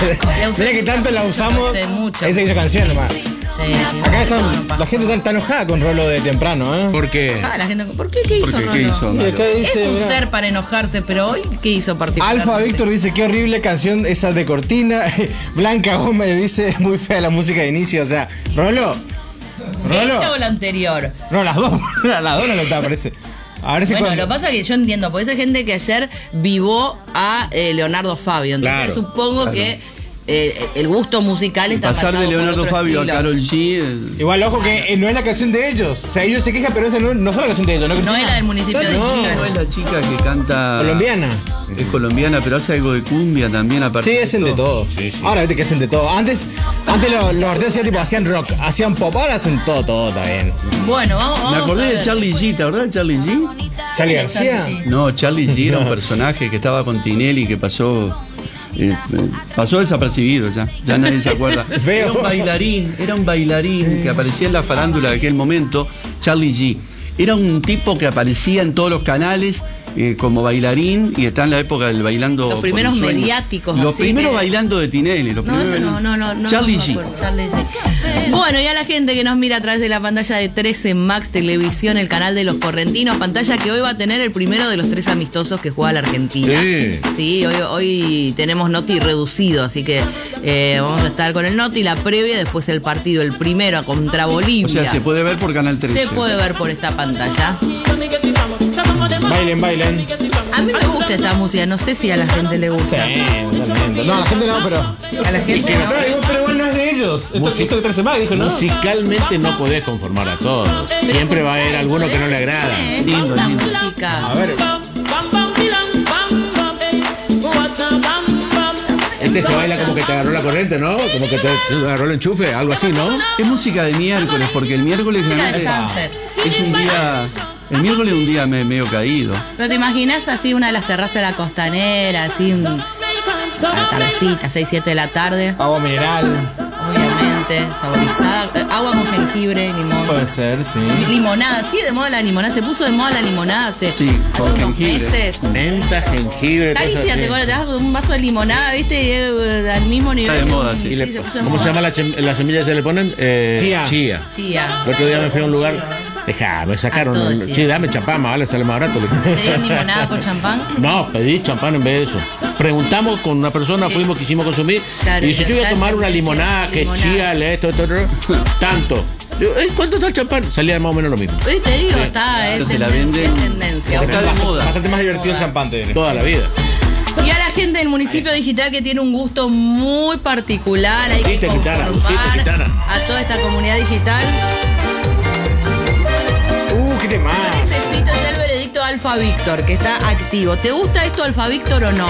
Mira que tanto la usamos. Mucho. Esa hizo canción nomás. Sí, Acá la gente está enojada con Rolo de temprano, ¿eh? ¿Por qué? La gente, ¿por qué? ¿Qué hizo Rolo? ¿Qué hizo? Es un ser para enojarse, pero hoy, ¿qué hizo particularmente? Alfa Víctor dice, qué horrible canción esa de Cortina. Blanca Gómez dice, muy fea la música de inicio. O sea, Rolo. ¿Esta o la anterior? No, las dos. Las dos no le está, parece. A ver si bueno, lo que pasa es que yo entiendo, porque hay gente que ayer vivó a Leonardo Fabio. Entonces claro, supongo que el gusto musical está pasar de Leonardo Fabio estilo. a Karol G. Igual, ojo que no es la canción de ellos. O sea, ellos se quejan, pero esa no es la canción de ellos. No es la del municipio de Chile. No es la chica que canta. Colombiana. Es colombiana, pero hace algo de cumbia también, aparte. Sí, hacen de todo. Sí. Ahora viste que hacen de todo. Antes los artistas hacían rock, hacían pop, ahora hacen todo también. Bueno, vamos Me acordé a ver. de Charlie G, ¿te acordás de Charlie G? Charlie García. No, Charlie G era un personaje que estaba con Tinelli que pasó desapercibido ya nadie se acuerda. Feo. Era un bailarín que aparecía en la farándula de aquel momento, Charlie G. Era un tipo que aparecía en todos los canales como bailarín y está en la época del bailando. Los primeros mediáticos. Los así primeros que... bailando de Tinelli. No, eso no. Charlie no G. Charlie G. Bueno, y a la gente que nos mira a través de la pantalla de 13 Max Televisión, el canal de los correntinos, pantalla que hoy va a tener el primero de los 3 amistosos que juega la Argentina. Sí, hoy tenemos Noti reducido, así que vamos a estar con el Noti, la previa, después el partido, el primero contra Bolivia. O sea, se puede ver por Canal 13. Se puede ver por esta pantalla. Bailen. A mí me gusta esta música, no sé si a la gente le gusta. Sí, totalmente. No, a la gente no, pero. A la gente no. Pero igual no es de ellos. Esto que 13 más, dijo, ¿no? Musicalmente no podés conformar a todos. Siempre va a haber alguno que no le agrada. Lindo, la lindo. música. A ver. Este se baila como que te agarró la corriente, ¿no? Como que te agarró el enchufe, algo así, ¿no? Es música de miércoles, porque el miércoles Música de realmente Sunset. es un día. El miércoles es un día medio caído. Pero te imaginas así una de las terrazas de la Costanera, así a la tardecita, 6, 7 de la tarde, Agua mineral. obviamente, saborizada, agua con jengibre, limón. Puede ser, sí. Limonada, sí, de moda la limonada, se puso de moda la limonada hace con unos jengibre. meses. Menta, jengibre, todo eso. Carísima, te acuerdas, te das un vaso de limonada, viste, y al mismo nivel. Está de moda, sí. Y le- se puso de ¿Cómo se moda. llama la semilla que se le ponen? Chía. Chía. El otro día me fui a un lugar. Me sacaron. A todo chía. Sí, dame champán, más vale, sale más barato. ¿Te dieron limonada con champán? No, pedí champán en vez de eso. Preguntamos con una persona, Sí. fuimos, quisimos consumir. Claro, y dice, yo voy a está tomar una tendencia, limonada que limonada. chía, esto, tanto. Yo, ¿cuánto está el champán? Salía más o menos lo mismo. Te digo, está, es Te la tendencia, es venden. tendencia. Está de moda. Bastante más divertido el champán, te diré. Toda la vida. Y a la gente del municipio digital que tiene un gusto muy particular, hay que Usita gitana, conformar usita gitana. a toda esta comunidad digital. ¿Qué temas? Necesito el veredicto Alfa Víctor, que está activo. ¿Te gusta esto Alfa Víctor o no?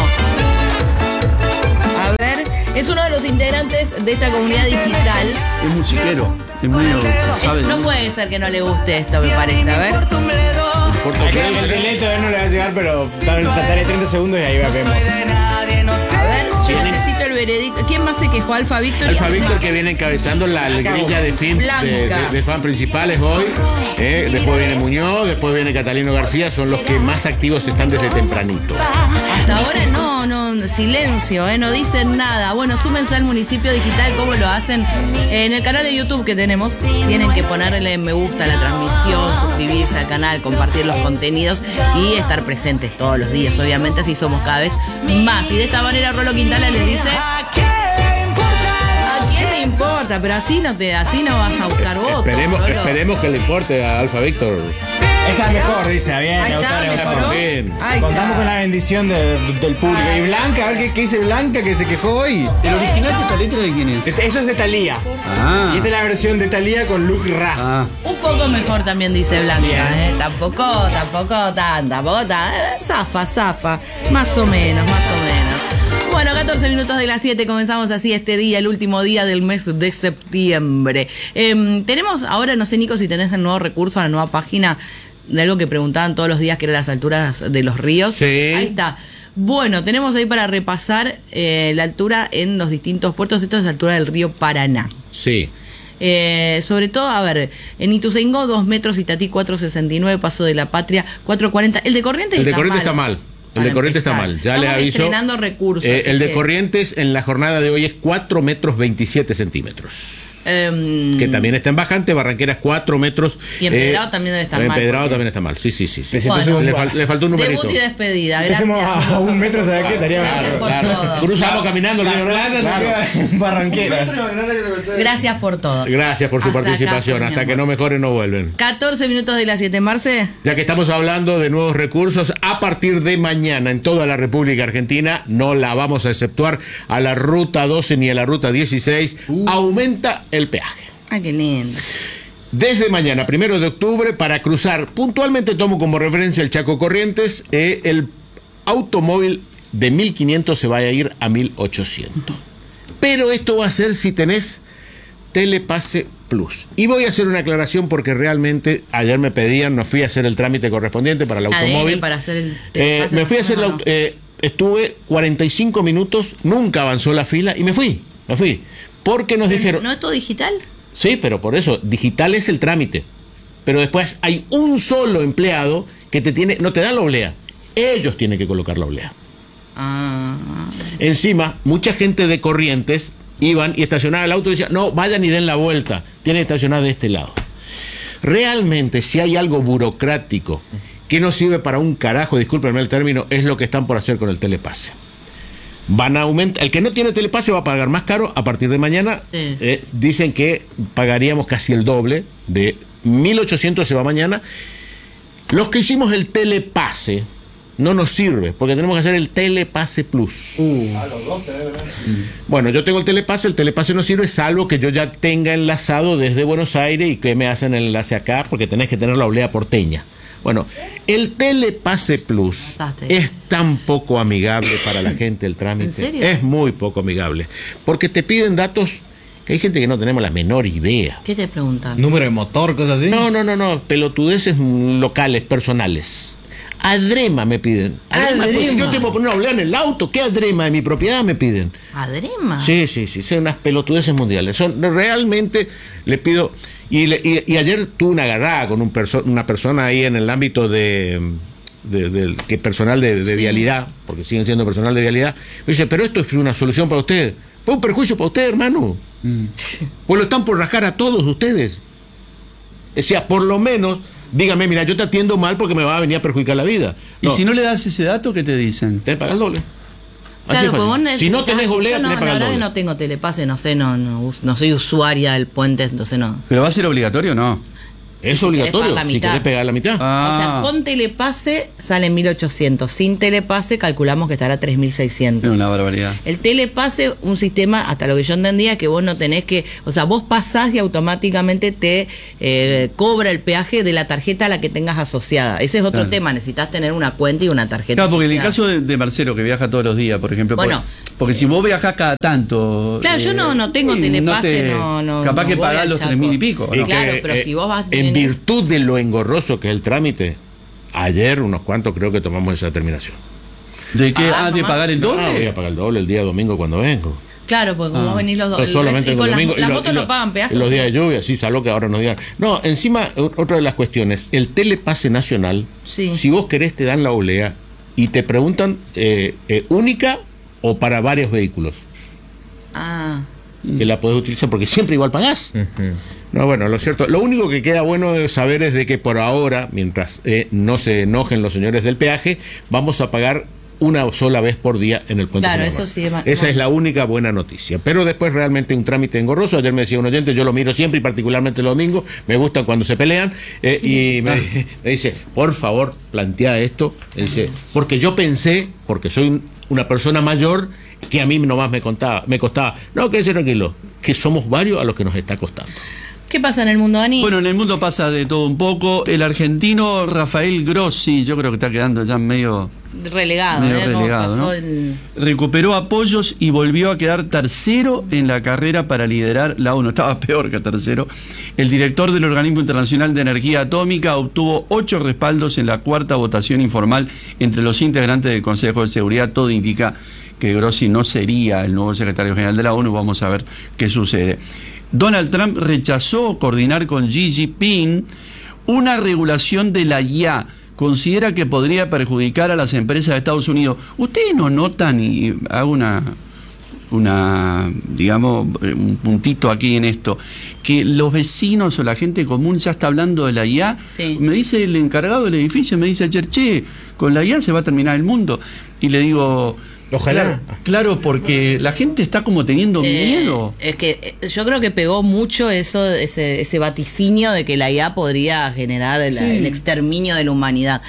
A ver, es uno de los integrantes de esta comunidad digital. Es musiquero. Es muy. ¿Sabes? No puede ser que no le guste esto, me parece. A ver. El relé todavía no le va a llegar, pero trataré 30 segundos y ahí vemos. A ver, yo necesito el veredicto. ¿Quién más se quejó? Alfa Víctor. Alfa Víctor que viene encabezando la grilla de fan principales hoy. Después viene Muñoz, después viene Catalino García, son los que más activos están desde tempranito. Hasta ahora no, silencio, no dicen nada. Bueno, súmense al municipio digital, ¿cómo lo hacen? En el canal de YouTube que tenemos, tienen que ponerle me gusta a la transmisión, suscribirse al canal, compartir los contenidos y estar presentes todos los días. Obviamente así somos cada vez más. Y de esta manera Rolo Quintana les dice... ¿A quién le importa? Pero así no vas a buscar votos. Esperemos que le importe a Alfa Víctor. Esta es mejor, dice. Bien, Ahí está, mejoró. por fin. Ahí Contamos está. con la bendición del público. Y Blanca, a ver qué dice Blanca que se quejó hoy. ¿El original de esta letra de quién es? Eso es de Thalía. Ah. Y esta es la versión de Thalía con Luke Ra. Ah. Un poco mejor también dice Blanca, Tampoco tan. Zafa. Más o menos. Bueno, 14 minutos de las 7, comenzamos así este día, el último día del mes de septiembre. Tenemos ahora, no sé, Nico, si tenés el nuevo recurso, la nueva página de algo que preguntaban todos los días, que era las alturas de los ríos. Sí. Ahí está. Bueno, tenemos ahí para repasar la altura en los distintos puertos. Esto es la altura del río Paraná. Sí. Sobre todo, a ver, en Ituzaingó 2 metros, Itatí 4,69, Paso de la Patria 4,40. El de Corrientes El de Corrientes está mal. El de Corrientes está mal, ya les aviso. Estrenando recursos. El de Corrientes en la jornada de hoy es 4 metros 27 centímetros. Que también está en bajante. Barranqueras 4 metros. Y Empedrado también debe estar mal. Empedrado también está mal, sí. Bueno, le faltó un numerito. Debut y despedida, gracias. Empecemos a 1 metro, ¿sabes qué? Estaría Claro. Cruzamos caminando. la plaza queda en Barranqueras. Gracias por todo. Gracias por su Hasta participación. acá, Hasta que no mejoren, no vuelven. 14 minutos de las 7, Marce. Ya que estamos hablando de nuevos recursos, a partir de mañana en toda la República Argentina, no la vamos a exceptuar a la ruta 12 ni a la ruta 16, aumenta el peaje. Ah, qué lindo. Desde mañana, 1 de octubre, para cruzar, puntualmente tomo como referencia el Chaco Corrientes, el automóvil de 1.500 se va a ir a 1.800. Pero esto va a ser si tenés Telepase Plus. Y voy a hacer una aclaración porque realmente ayer me pedían, no fui a hacer el trámite correspondiente para el automóvil. Para hacer el Telepase, me fui a hacer estuve 45 minutos, nunca avanzó la fila y me fui. Porque nos dijeron... ¿No es todo digital? Sí, pero por eso, digital es el trámite. Pero después hay un solo empleado que no te da la oblea. Ellos tienen que colocar la oblea. Encima, mucha gente de Corrientes iban y estacionaban el auto y decían, no, vayan y den la vuelta, tienen que estacionar de este lado. Realmente, si hay algo burocrático que no sirve para un carajo, discúlpenme el término, es lo que están por hacer con el telepase. Van a aumentar, el que no tiene telepase va a pagar más caro a partir de mañana. Sí. Dicen que pagaríamos casi el doble, de 1.800 se va mañana. Los que hicimos el telepase no nos sirve, porque tenemos que hacer el Telepase Plus. Los dos se deben. Bueno, yo tengo el telepase no sirve salvo que yo ya tenga enlazado desde Buenos Aires y que me hacen el enlace acá, porque tenés que tener la oblea porteña. Bueno, el Telepase Plus es tan poco amigable para la gente el trámite. ¿En serio? Es muy poco amigable. Porque te piden datos que hay gente que no tenemos la menor idea. ¿Qué te preguntan? ¿Número de motor, cosas así? No. Pelotudeces locales, personales. Adrema me piden. Adrema. Pues, si yo te puedo poner una oblea en el auto, ¿qué adrema de mi propiedad me piden? ¿Adrema? Sí. Son unas pelotudeces mundiales. Realmente le pido... Y ayer tuve una agarrada con una persona ahí en el ámbito que personal de vialidad, porque siguen siendo personal de vialidad. Me dice, pero esto es una solución para usted. Fue un perjuicio para usted, hermano. Pues lo están por rascar a todos ustedes. O sea, por lo menos, dígame, mira, yo te atiendo mal porque me va a venir a perjudicar la vida. No. ¿Y si no le das ese dato, qué te dicen? Te pagas el doble. Claro, pues vos si no tenés oblea, tenés que pagar el doble. La verdad que no tengo telepase, no sé, no soy usuaria del puente, entonces no. ¿Pero va a ser obligatorio o no? Es obligatorio, si querés pegar la mitad. O sea, con telepase sale 1.800. Sin telepase calculamos que estará 3.600. Es una barbaridad. El telepase, un sistema, hasta lo que yo entendía, que vos no tenés que... O sea, vos pasás y automáticamente te cobra el peaje de la tarjeta a la que tengas asociada. Ese es otro tema, necesitas tener una cuenta y una tarjeta. Claro, porque asociada. en el caso de Marcelo, que viaja todos los días, por ejemplo... Bueno, porque si vos viajás cada tanto... Claro, yo no tengo telepase, capaz que pagás los 3.000 y pico. ¿no? Claro, pero si vos vas... En virtud de lo engorroso que es el trámite, ayer unos cuantos creo que tomamos esa determinación. ¿De qué? ¿De pagar el doble? Voy a pagar el doble el día domingo cuando vengo. Claro, porque como venís los dos. Solamente y con el domingo. Las motos no pagan peajes. Los días de lluvia, sí, salvo que ahora nos digan. No, encima, otra de las cuestiones, el telepase nacional, si vos querés te dan la oblea y te preguntan única o para varios vehículos. Que la podés utilizar porque siempre igual pagás. No, bueno, lo cierto, lo único que queda bueno de saber es de que por ahora, mientras no se enojen los señores del peaje, vamos a pagar una sola vez por día en el puente. Claro, eso sí. Esa es la única buena noticia. Pero después realmente un trámite engorroso. Ayer me decía un oyente, yo lo miro siempre y particularmente los domingos, me gustan cuando se pelean, y me dice, por favor, plantea esto. Me dice, porque yo pensé, porque soy una persona mayor, que a mí nomás me costaba. No, quédese tranquilo, que somos varios a los que nos está costando. ¿Qué pasa en el mundo, Dani? Bueno, en el mundo pasa de todo un poco. El argentino Rafael Grossi, yo creo que está quedando ya medio relegado, ¿no? Recuperó apoyos y volvió a quedar tercero en la carrera para liderar la ONU. Estaba peor que tercero. El director del Organismo Internacional de Energía Atómica obtuvo 8 respaldos en la cuarta votación informal entre los integrantes del Consejo de Seguridad. Todo indica que Grossi no sería el nuevo secretario general de la ONU. Vamos a ver qué sucede. Donald Trump rechazó coordinar con Xi Jinping una regulación de la IA, considera que podría perjudicar a las empresas de Estados Unidos. ¿Ustedes no notan, y hago digamos, un puntito aquí en esto, que los vecinos o la gente común ya está hablando de la IA? Sí. Me dice el encargado del edificio, me dice ayer, che, con la IA se va a terminar el mundo. Y le digo... Ojalá. Claro, porque la gente está como teniendo miedo. Es que yo creo que pegó mucho ese vaticinio de que la IA podría generar el exterminio de la humanidad.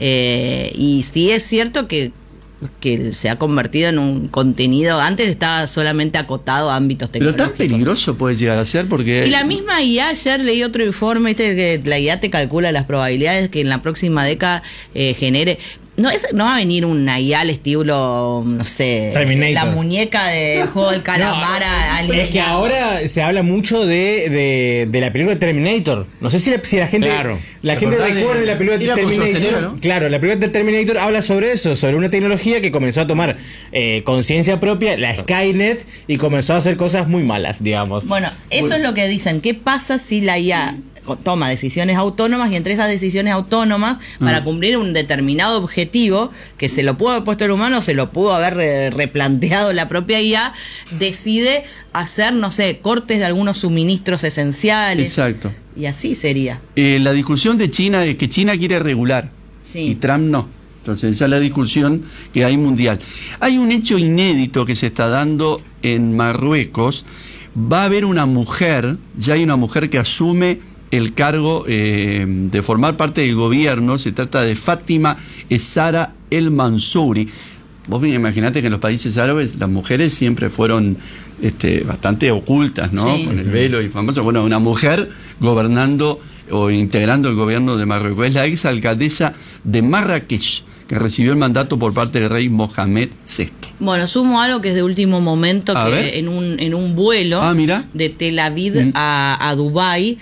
Y sí es cierto que se ha convertido en un contenido, antes estaba solamente acotado a ámbitos Pero tecnológicos. tan peligroso puede llegar a ser porque... Y la misma IA, ayer leí otro informe, ¿viste? Que la IA te calcula las probabilidades que en la próxima década genere... No va a venir una IA al estilo, no sé, Terminator. la muñeca del juego del calamar Es que ahora se habla mucho de la película Terminator. No sé si la gente, Claro. la gente recuerda la película Era con Terminator. Schwarzenegger, ¿no? Claro, la película de Terminator habla sobre eso, sobre una tecnología que comenzó a tomar conciencia propia, la Skynet, y comenzó a hacer cosas muy malas, digamos. Bueno, eso es lo que dicen. ¿Qué pasa si la IA toma decisiones autónomas y entre esas decisiones autónomas, para cumplir un determinado objetivo que se lo pudo haber puesto el humano, se lo pudo haber replanteado la propia IA, decide hacer, no sé, cortes de algunos suministros esenciales? Exacto. Y así sería. La discusión de China es que China quiere regular y Trump no. Entonces esa es la discusión que hay mundial. Hay un hecho inédito que se está dando en Marruecos. Va a haber una mujer, ya hay una mujer que asume el cargo de formar parte del gobierno. Se trata de Fátima Zahra El Mansouri. Vos bien imaginate que en los países árabes las mujeres siempre fueron bastante ocultas, ¿no? Sí. Con el velo y famoso. Bueno, una mujer gobernando o integrando el gobierno de Marruecos. Es la ex alcaldesa de Marrakech, que recibió el mandato por parte del rey Mohamed VI. Bueno, sumo algo que es de último momento, A ver. que en un vuelo Mira. de Tel Aviv a Dubái,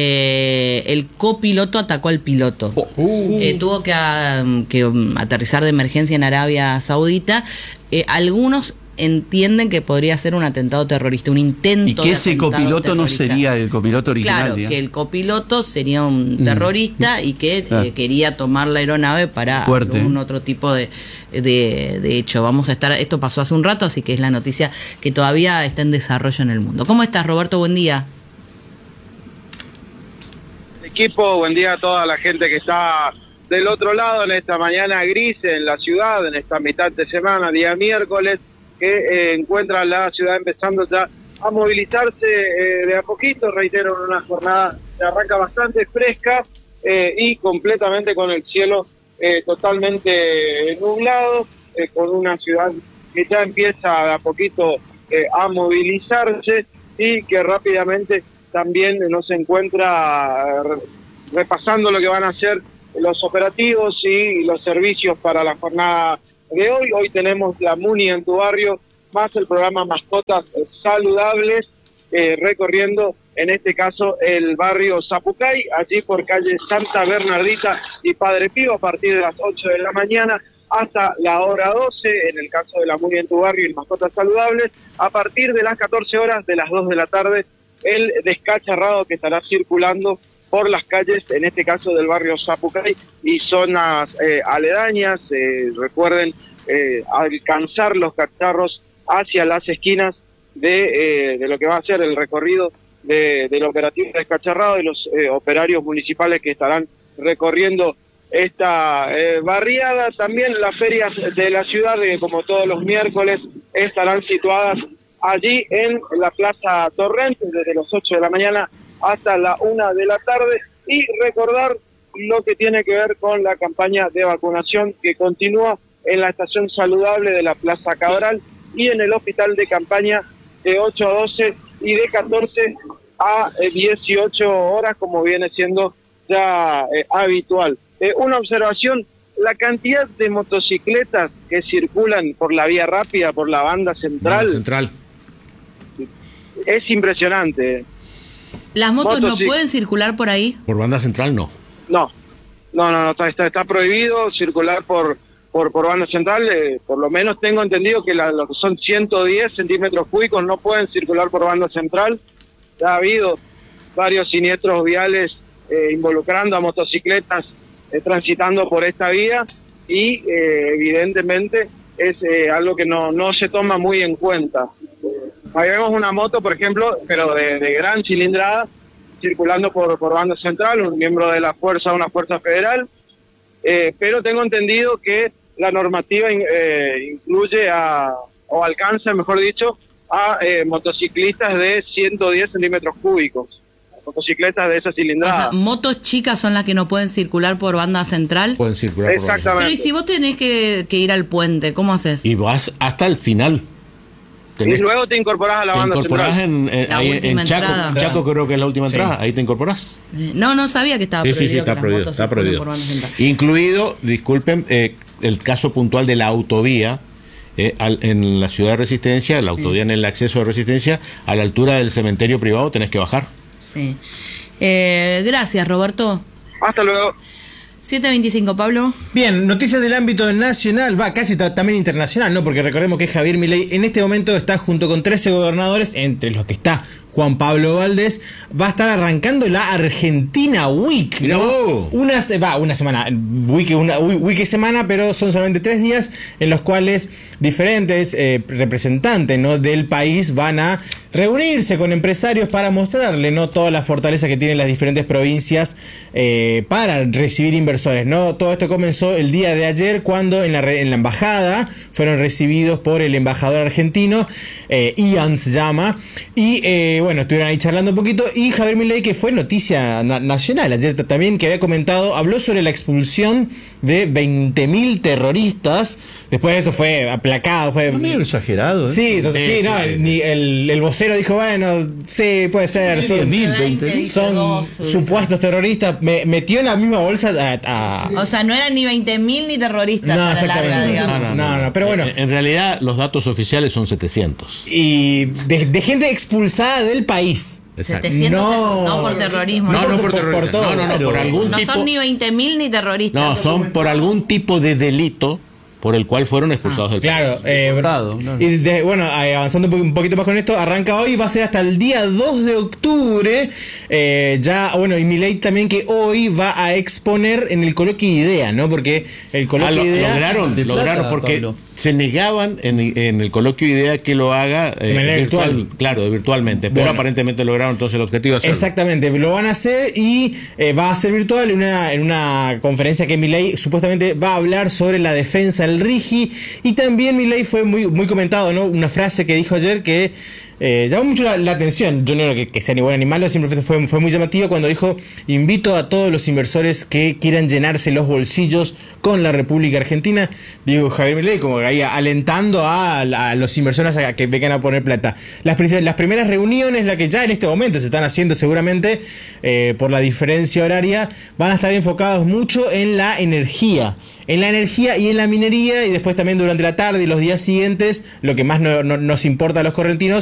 el copiloto atacó al piloto. Tuvo que aterrizar de emergencia en Arabia Saudita. Algunos entienden que podría ser un atentado terrorista, un intento. Y que de ese atentado copiloto no terrorista. sería el copiloto original. Claro, digamos. que el copiloto sería un terrorista y que Claro. quería tomar la aeronave para Fuerte. algún otro tipo de hecho. Vamos a estar, esto pasó hace un rato, así que es la noticia que todavía está en desarrollo en el mundo. ¿Cómo estás, Roberto? Buen día. Equipo, buen día a toda la gente que está del otro lado en esta mañana gris en la ciudad, en esta mitad de semana, día miércoles, que encuentra la ciudad empezando ya a movilizarse de a poquito. Reitero, en una jornada que arranca bastante fresca y completamente con el cielo totalmente nublado, con una ciudad que ya empieza de a poquito a movilizarse y que rápidamente también nos encuentra repasando lo que van a ser los operativos y los servicios para la jornada de hoy. Hoy tenemos la Muni en tu barrio, más el programa Mascotas Saludables, recorriendo en este caso el barrio Zapucay, allí por calle Santa Bernardita y Padre Pío, a partir de las 8 de la mañana hasta la hora 12, en el caso de la Muni en tu barrio y Mascotas Saludables, a partir de las 14 horas, de las 2 de la tarde, el descacharrado que estará circulando por las calles, en este caso del barrio Zapucay y zonas aledañas. Recuerden alcanzar los cacharros hacia las esquinas de lo que va a ser el recorrido del operativo descacharrado, y los operarios municipales que estarán recorriendo esta barriada. También las ferias de la ciudad, como todos los miércoles, estarán situadas allí en la Plaza Torrentes, desde las 8 de la mañana hasta la 1 de la tarde, y recordar lo que tiene que ver con la campaña de vacunación que continúa en la estación saludable de la Plaza Cabral y en el hospital de campaña de 8 a 12 y de 14 a 18 horas, como viene siendo ya habitual. Una observación: la cantidad de motocicletas que circulan por la vía rápida, por la banda central, es impresionante. ¿Las motos no pueden circular por ahí? Por banda central no. No, está prohibido circular por banda central. Por lo menos tengo entendido que lo que son 110 centímetros cúbicos no pueden circular por banda central. Ya ha habido varios siniestros viales involucrando a motocicletas transitando por esta vía y evidentemente es algo que no se toma muy en cuenta. Ahí vemos una moto, por ejemplo, pero de gran cilindrada, circulando por Banda Central, un miembro de una fuerza federal, pero tengo entendido que la normativa incluye o alcanza, mejor dicho, a motociclistas de 110 centímetros cúbicos, motocicletas de esa cilindrada. O sea, motos chicas son las que no pueden circular por Banda Central. Pueden circular por Exactamente. Pero y si vos tenés que ir al puente, ¿cómo haces? y vas hasta el final. Y luego te incorporás a la te Banda incorporás Central. La ahí última en Chaco. entrada. Chaco creo que es la última Sí. entrada. Ahí te incorporás. No sabía que estaba Sí, prohibido. sí, está que las prohibido. motos Está circulen prohibido. por Banda Central. Incluido, disculpen, el caso puntual de la autovía. En la ciudad de Resistencia, la autovía en el acceso de Resistencia, a la altura del cementerio privado tenés que bajar. Sí. Gracias, Roberto. Hasta luego. 7:25, Pablo. Bien, noticias del ámbito nacional, va casi también internacional, ¿no? Porque recordemos que Javier Milei en este momento está junto con 13 gobernadores, entre los que está Juan Pablo Valdés, va a estar arrancando la Argentina Week, ¿no? No. Una semana, week es semana, pero son solamente 3 días en los cuales diferentes representantes, ¿no?, del país van a reunirse con empresarios para mostrarle, ¿no?, toda la fortaleza que tienen las diferentes provincias para recibir inversores, ¿no? Todo esto comenzó el día de ayer cuando en la embajada fueron recibidos por el embajador argentino, Ian se llama, y bueno, estuvieron ahí charlando un poquito, y Javier Milei, que fue noticia nacional ayer también, que había comentado, habló sobre la expulsión de 20.000 terroristas. Después de esto fue aplacado, fue medio exagerado, ¿eh? Sí, entonces, sí, no, el vocero dijo, bueno, sí, puede ser, son 20.000, son supuestos terroristas, metió en la misma bolsa a O sea, no eran ni 20.000 ni terroristas a la larga, digamos. No, pero bueno. En realidad, los datos oficiales son 700. Y de gente expulsada del país. Exacto. 700 No. no por terrorismo. No, no por por terroristas. todo. No, por algún No tipo. son ni 20.000 ni terroristas. No, son por algún tipo de delito por el cual fueron expulsados del país. Claro, Claro. y bueno, avanzando un poquito más con esto, arranca hoy, va a ser hasta el día 2 de octubre. Ya, bueno, y Milei también, que hoy va a exponer en el coloquio IDEA, ¿no? Porque el coloquio IDEA lograron De plata, porque Pablo. se negaban en el coloquio IDEA que lo haga De manera virtual. Claro, virtualmente, pero Bueno. aparentemente lograron entonces el objetivo de hacerlo. Exactamente, lo van a hacer y va a ser virtual en una conferencia que Milei supuestamente va a hablar sobre la defensa del RIGI, y también Milei fue muy comentado, ¿no? Una frase que dijo ayer que llamó mucho la atención. Yo no creo que sea ni bueno ni malo, siempre fue muy llamativo cuando dijo: invito a todos los inversores que quieran llenarse los bolsillos con la República Argentina. Digo, Javier Milei como ahí alentando a los inversores a que vengan a poner plata. Las primeras reuniones, las que ya en este momento se están haciendo seguramente por la diferencia horaria, van a estar enfocados mucho en la energía y en la minería, y después también durante la tarde y los días siguientes, lo que más nos importa a los correntinos